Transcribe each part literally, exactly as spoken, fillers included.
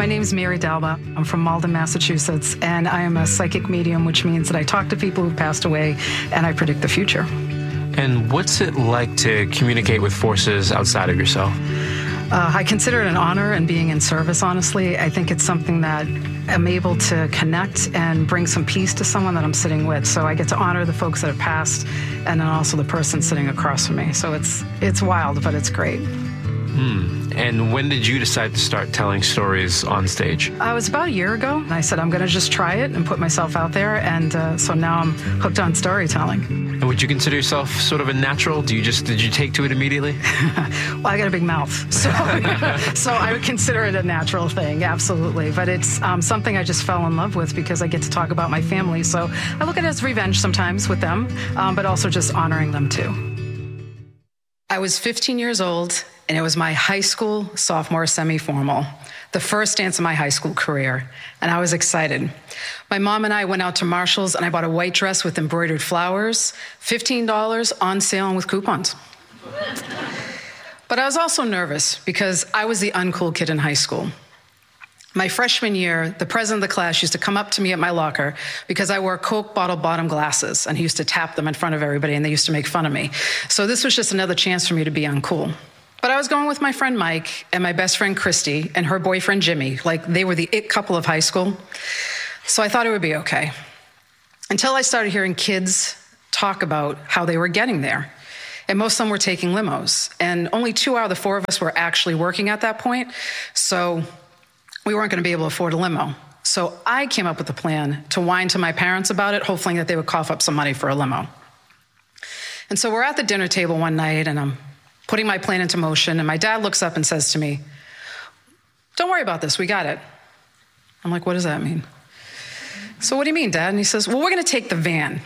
My name is Mary Dalba. I'm from Malden, Massachusetts, and I am a psychic medium, which means that I talk to people who've passed away and I predict the future. And what's it like to communicate with forces outside of yourself? Uh, I consider it an honor and being in service, honestly. I think it's something that I'm able to connect and bring some peace to someone that I'm sitting with. So I get to honor the folks that have passed and then also the person sitting across from me. So it's it's wild, but it's great. Hmm. And when did you decide to start telling stories on stage? Uh, it was about a year ago. And I said, I'm going to just try it and put myself out there. And uh, so now I'm hooked on storytelling. And would you consider yourself sort of a natural? Do you just, did you take to it immediately? Well, I got a big mouth. So, so I would consider it a natural thing, absolutely. But it's um, something I just fell in love with because I get to talk about my family. So I look at it as revenge sometimes with them, um, but also just honoring them too. I was fifteen years old, and it was my high school sophomore semi-formal, the first dance of my high school career, and I was excited. My mom and I went out to Marshall's, and I bought a white dress with embroidered flowers, fifteen dollars on sale and with coupons. But I was also nervous because I was the uncool kid in high school. My freshman year, the president of the class used to come up to me at my locker because I wore Coke bottle bottom glasses, and he used to tap them in front of everybody, and they used to make fun of me. So this was just another chance for me to be uncool. But I was going with my friend Mike and my best friend Christy and her boyfriend Jimmy. Like, they were the it couple of high school. So I thought it would be okay. Until I started hearing kids talk about how they were getting there. And most of them were taking limos. And only two out of the four of us were actually working at that point. So we weren't going to be able to afford a limo. So I came up with a plan to whine to my parents about it, hoping that they would cough up some money for a limo. And so we're at the dinner table one night, and I'm putting my plan into motion, and my dad looks up and says to me, "Don't worry about this, we got it." I'm like, "What does that mean?" "So what do you mean, Dad?" And he says, "Well, we're going to take the van."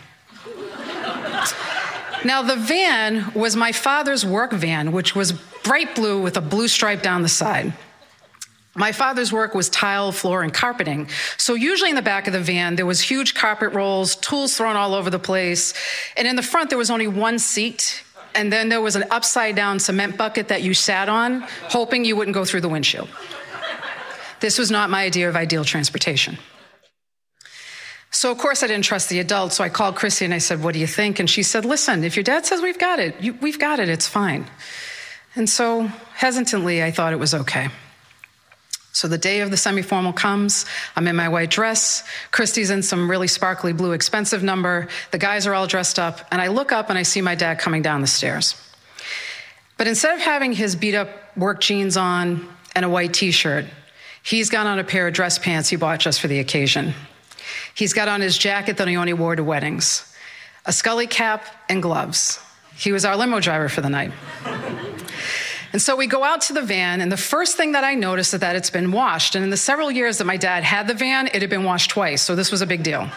Now, the van was my father's work van, which was bright blue with a blue stripe down the side. My father's work was tile, floor, and carpeting. So usually in the back of the van, there was huge carpet rolls, tools thrown all over the place. And in the front, there was only one seat. And then there was an upside-down cement bucket that you sat on, hoping you wouldn't go through the windshield. This was not my idea of ideal transportation. So, of course, I didn't trust the adults, so I called Chrissy and I said, "What do you think?" And she said, "Listen, if your dad says we've got it, you, we've got it, it's fine." And so, hesitantly, I thought it was okay. So the day of the semi-formal comes, I'm in my white dress, Christy's in some really sparkly blue expensive number, the guys are all dressed up, and I look up and I see my dad coming down the stairs. But instead of having his beat-up work jeans on and a white t-shirt, he's got on a pair of dress pants he bought just for the occasion. He's got on his jacket that he only wore to weddings, a Scully cap, and gloves. He was our limo driver for the night. And so we go out to the van, and the first thing that I noticed is that it's been washed. And in the several years that my dad had the van, it had been washed twice, so this was a big deal.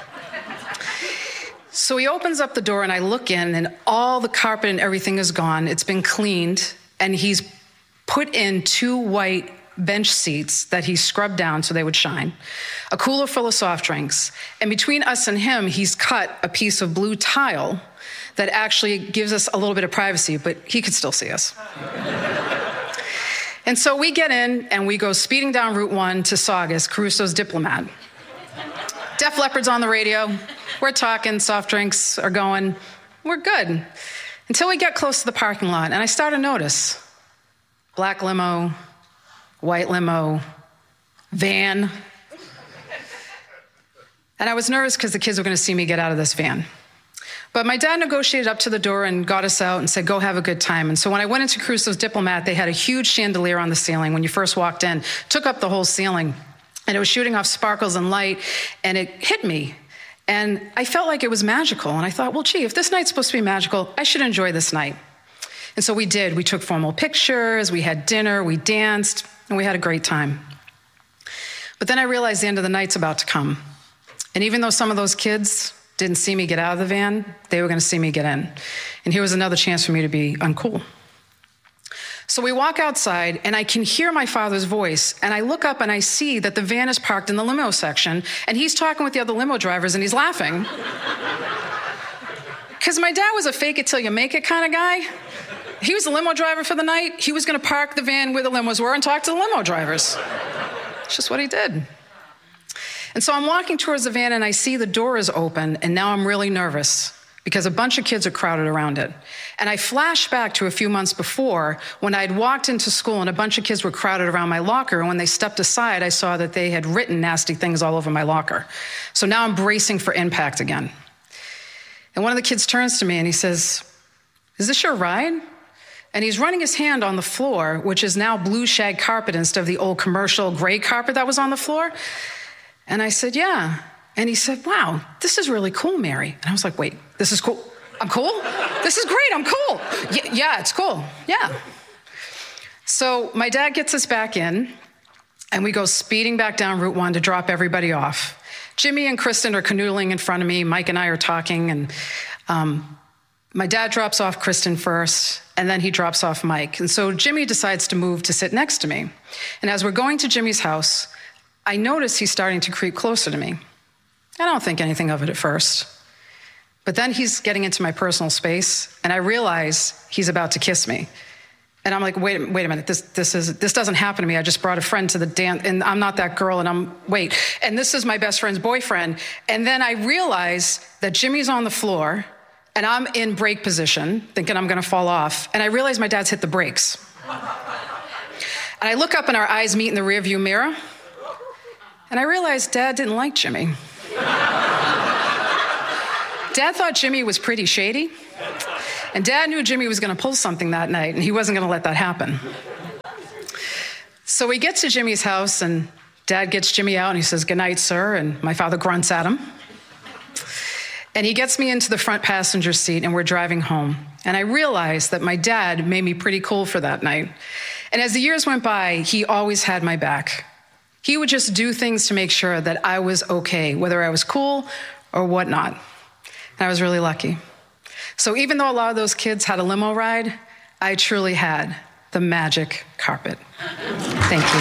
So he opens up the door, and I look in, and all the carpet and everything is gone. It's been cleaned, and he's put in two white bench seats that he scrubbed down so they would shine, a cooler full of soft drinks, and between us and him, he's cut a piece of blue tile that actually gives us a little bit of privacy, but he could still see us. And so we get in and we go speeding down Route one to Saugus, Caruso's Diplomat. Def Leppard's on the radio. We're talking, soft drinks are going. We're good. Until we get close to the parking lot, and I start to notice black limo, white limo, van. And I was nervous because the kids were going to see me get out of this van. But my dad negotiated up to the door and got us out and said, "Go have a good time." And so when I went into Caruso's Diplomat, they had a huge chandelier on the ceiling when you first walked in, took up the whole ceiling, and it was shooting off sparkles and light, and it hit me. And I felt like it was magical. And I thought, well, gee, if this night's supposed to be magical, I should enjoy this night. And so we did. We took formal pictures, we had dinner, we danced, and we had a great time. But then I realized the end of the night's about to come. And even though some of those kids didn't see me get out of the van, they were going to see me get in. And here was another chance for me to be uncool. So we walk outside, and I can hear my father's voice, and I look up and I see that the van is parked in the limo section, and he's talking with the other limo drivers, and he's laughing. Because my dad was a fake it till you make it kind of guy. He was the limo driver for the night. He was going to park the van where the limos were and talk to the limo drivers. It's just what he did. And so I'm walking towards the van and I see the door is open, and now I'm really nervous because a bunch of kids are crowded around it. And I flash back to a few months before when I'd walked into school and a bunch of kids were crowded around my locker, and when they stepped aside, I saw that they had written nasty things all over my locker. So now I'm bracing for impact again. And one of the kids turns to me and he says, "Is this your ride?" And he's running his hand on the floor, which is now blue shag carpet instead of the old commercial gray carpet that was on the floor. And I said, "Yeah." And he said, "Wow, this is really cool, Mary." And I was like, "Wait, this is cool? I'm cool? This is great, I'm cool." Y- yeah, it's cool, yeah. So my dad gets us back in, and we go speeding back down Route one to drop everybody off. Jimmy and Kristen are canoodling in front of me. Mike and I are talking, and um, my dad drops off Kristen first, and then he drops off Mike. And so Jimmy decides to move to sit next to me. And as we're going to Jimmy's house, I notice he's starting to creep closer to me. I don't think anything of it at first. But then he's getting into my personal space, and I realize he's about to kiss me. And I'm like, wait, wait a minute, this this is this doesn't happen to me. I just brought a friend to the dance, and I'm not that girl, and I'm, wait, and this is my best friend's boyfriend. And then I realize that Jimmy's on the floor, and I'm in brake position, thinking I'm gonna fall off, and I realize my dad's hit the brakes. And I look up and our eyes meet in the rearview mirror, and I realize Dad didn't like Jimmy. Dad thought Jimmy was pretty shady, and Dad knew Jimmy was going to pull something that night, and he wasn't going to let that happen. So we get to Jimmy's house, and Dad gets Jimmy out, and he says, "Good night, sir," and my father grunts at him. And he gets me into the front passenger seat, and we're driving home. And I realized that my dad made me pretty cool for that night. And as the years went by, he always had my back. He would just do things to make sure that I was okay, whether I was cool or whatnot. And I was really lucky. So even though a lot of those kids had a limo ride, I truly had the magic carpet. Thank you.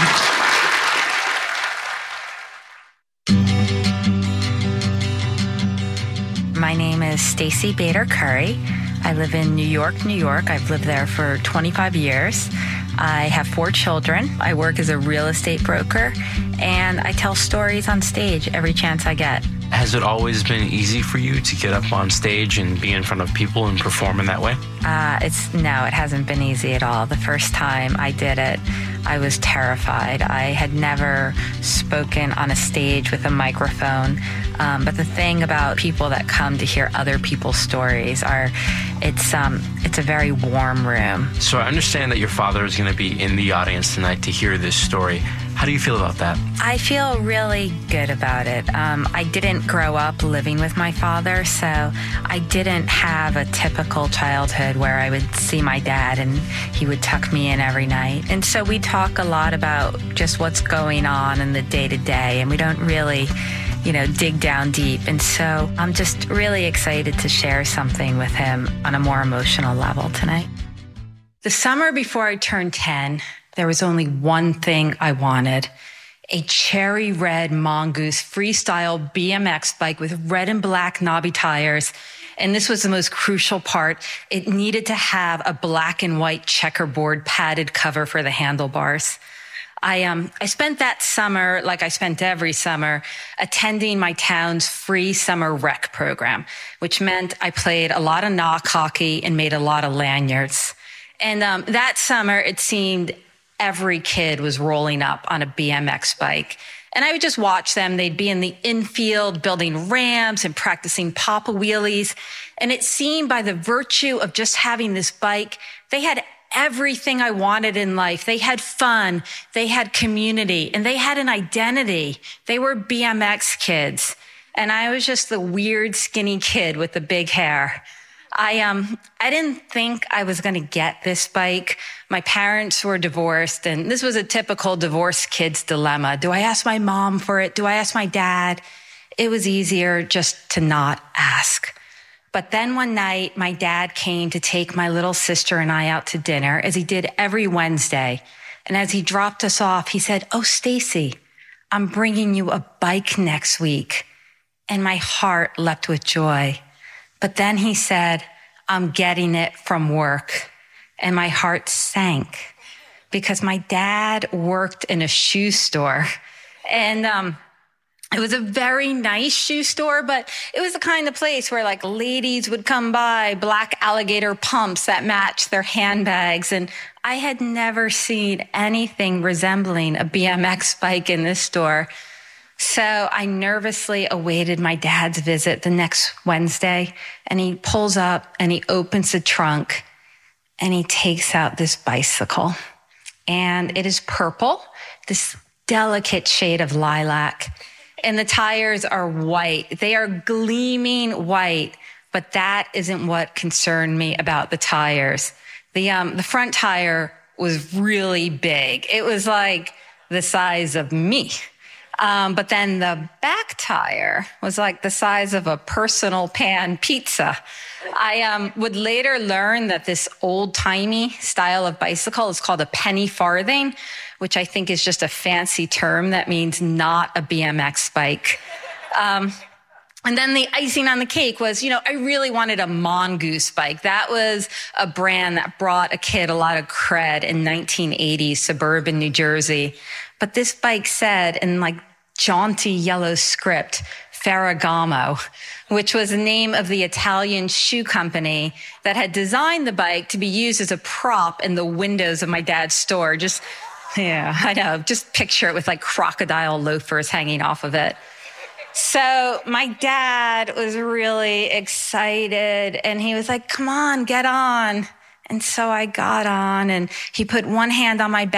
My name is Stacy Bader Curry. I live in New York, New York. I've lived there for twenty-five years. I have four children. I work as a real estate broker, and I tell stories on stage every chance I get. Has it always been easy for you to get up on stage and be in front of people and perform in that way? Uh, it's no, it hasn't been easy at all. The first time I did it, I was terrified. I had never spoken on a stage with a microphone. Um, but the thing about people that come to hear other people's stories are, it's um, it's a very warm room. So I understand that your father is going to be in the audience tonight to hear this story. How do you feel about that? I feel really good about it. Um, I didn't grow up living with my father, so I didn't have a typical childhood where I would see my dad and he would tuck me in every night. And so we talk a lot about just what's going on in the day-to-day, and we don't really, you know, dig down deep. And so I'm just really excited to share something with him on a more emotional level tonight. The summer before I turned ten, there was only one thing I wanted: a cherry red Mongoose freestyle B M X bike with red and black knobby tires. And this was the most crucial part. It needed to have a black and white checkerboard padded cover for the handlebars. I um I spent that summer, like I spent every summer, attending my town's free summer rec program, which meant I played a lot of knock hockey and made a lot of lanyards. And um, that summer, it seemed every kid was rolling up on a B M X bike. And I would just watch them. They'd be in the infield building ramps and practicing papa wheelies. And it seemed by the virtue of just having this bike, they had everything I wanted in life. They had fun, they had community, and they had an identity. They were B M X kids. And I was just the weird, skinny kid with the big hair. I um I didn't think I was going to get this bike. My parents were divorced, and this was a typical divorced kid's dilemma. Do I ask my mom for it? Do I ask my dad? It was easier just to not ask. But then one night, my dad came to take my little sister and I out to dinner, as he did every Wednesday. And as he dropped us off, he said, "Oh, Stacy, I'm bringing you a bike next week." And my heart leapt with joy. But then he said, "I'm getting it from work." And my heart sank, because my dad worked in a shoe store And um, it was a very nice shoe store, but it was the kind of place where like ladies would come by, black alligator pumps that matched their handbags. And I had never seen anything resembling a B M X bike in this store. So I nervously awaited my dad's visit the next Wednesday, and he pulls up and he opens the trunk and he takes out this bicycle. And it is purple, this delicate shade of lilac. And the tires are white. They are gleaming white, but that isn't what concerned me about the tires. The, um, the front tire was really big. It was like the size of me. Um, but then the back tire was like the size of a personal pan pizza. I um, would later learn that this old-timey style of bicycle is called a penny farthing, which I think is just a fancy term that means not a B M X bike. Um, and then the icing on the cake was, you know, I really wanted a Mongoose bike. That was a brand that brought a kid a lot of cred in nineteen eighties suburban New Jersey. But this bike said in like jaunty yellow script, Ferragamo, which was the name of the Italian shoe company that had designed the bike to be used as a prop in the windows of my dad's store. Just, yeah, I know, just picture it with like crocodile loafers hanging off of it. So my dad was really excited and he was like, come on, get on. And so I got on and he put one hand on my back